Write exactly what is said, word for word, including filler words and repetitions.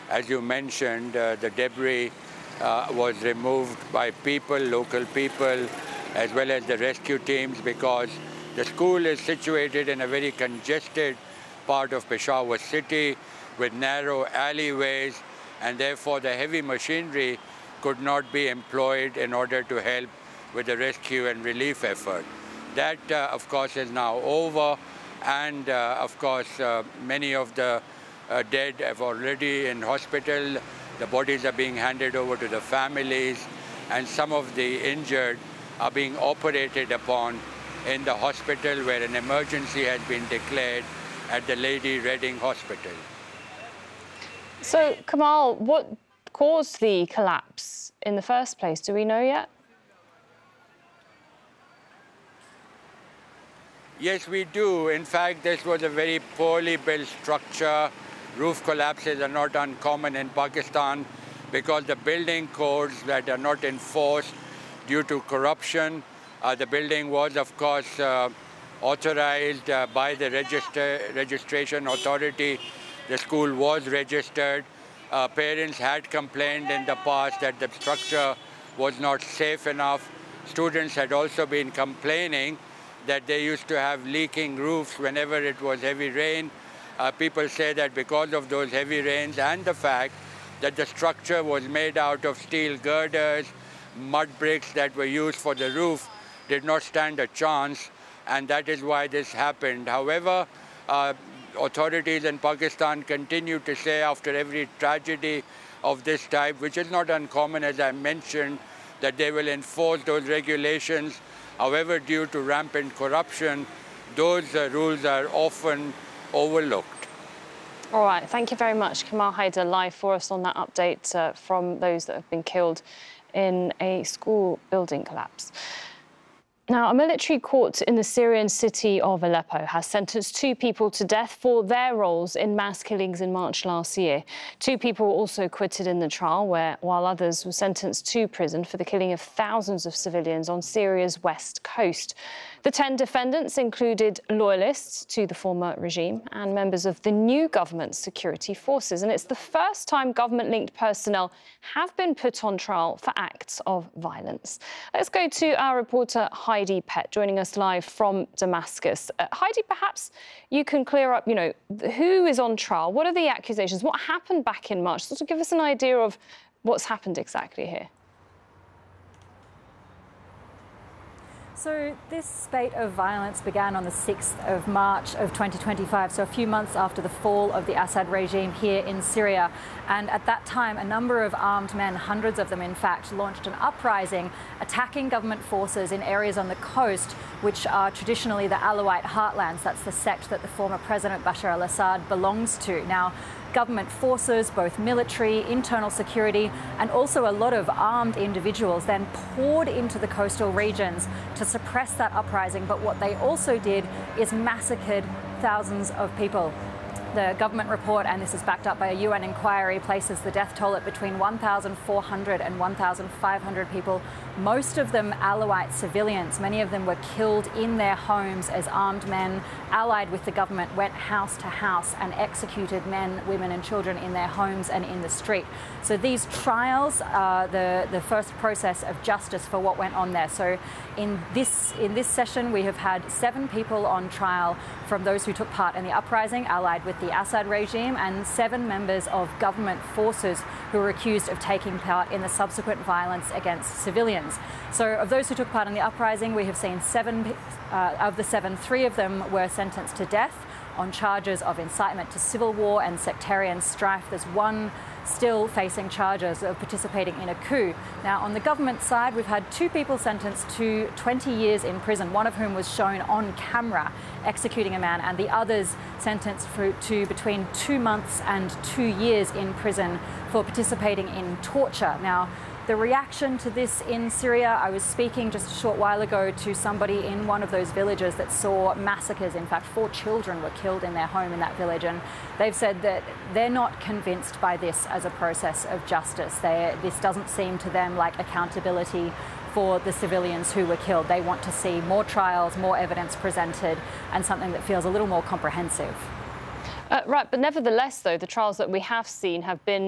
As you mentioned, uh, the debris uh, was removed by people, local people, as well as the rescue teams, because the school is situated in a very congested part of Peshawar city with narrow alleyways, and therefore the heavy machinery could not be employed in order to help with the rescue and relief effort. That, uh, of course, is now over, and uh, of course, uh, many of the uh, dead have already in hospital. The bodies are being handed over to the families, and some of the injured are being operated upon in the hospital, where an emergency has been declared at the Lady Reading Hospital. So, Kamal, what caused the collapse in the first place? Do we know yet? Yes, we do. In fact, this was a very poorly built structure. Roof collapses are not uncommon in Pakistan because the building codes that are not enforced due to corruption. Uh, the building was, of course, uh, authorized uh, by the register registration authority. The school was registered. Uh, parents had complained in the past that the structure was not safe enough. Students had also been complaining that they used to have leaking roofs whenever it was heavy rain. Uh, people say that because of those heavy rains and the fact that the structure was made out of steel girders, mud bricks that were used for the roof did not stand a chance, and that is why this happened. However, uh, authorities in Pakistan continue to say after every tragedy of this type, which is not uncommon, as I mentioned, that they will enforce those regulations. However, due to rampant corruption, those uh, rules are often overlooked. All right, thank you very much, Kamal Haider, live for us on that update uh, from those that have been killed in a school building collapse. Now, a military court in the Syrian city of Aleppo has sentenced two people to death for their roles in mass killings in March last year. Two people were also acquitted in the trial, where, while others were sentenced to prison for the killing of thousands of civilians on Syria's west coast. The ten defendants included loyalists to the former regime and members of the new government's security forces. And it's the first time government-linked personnel have been put on trial for acts of violence. Let's go to our reporter Heidi Pett, joining us live from Damascus. Uh, Heidi, perhaps you can clear up, you know, who is on trial? What are the accusations? What happened back in March? Sort of give us an idea of what's happened exactly here. So this spate of violence began on the sixth of March of twenty twenty-five, so a few months after the fall of the Assad regime here in Syria. And at that time, a number of armed men, hundreds of them in fact, launched an uprising attacking government forces in areas on the coast, which are traditionally the Alawite heartlands. That's the sect that the former President Bashar al-Assad belongs to. Now, government forces, both military, internal security, and also a lot of armed individuals then poured into the coastal regions to suppress that uprising. But what they also did is massacred thousands of people. The government report, and this is backed up by a U N inquiry, places the death toll at between one thousand four hundred and one thousand five hundred people, most of them Alawite civilians. Many of them were killed in their homes as armed men allied with the government went house to house and executed men, women and children in their homes and in the street. So these trials are the, the first process of justice for what went on there. So in this, in this session, we have had seven people on trial from those who took part in the uprising allied with the Assad regime, and seven members of government forces who were accused of taking part in the subsequent violence against civilians. So of those who took part in the uprising, we have seen seven, uh, of the seven, three of them were sentenced to death on charges of incitement to civil war and sectarian strife. There's one still facing charges of participating in a coup. Now, on the government side, we've had two people sentenced to twenty years in prison, one of whom was shown on camera executing a man, and the others sentenced for, to between two months and two years in prison for participating in torture. Now, the reaction to this in Syria, I was speaking just a short while ago to somebody in one of those villages that saw massacres. In fact, four children were killed in their home in that village, and they've said that they're not convinced by this as a process of justice. They, this doesn't seem to them like accountability for the civilians who were killed. They want to see more trials, more evidence presented, and something that feels a little more comprehensive. Uh, right, but nevertheless, though, the trials that we have seen have been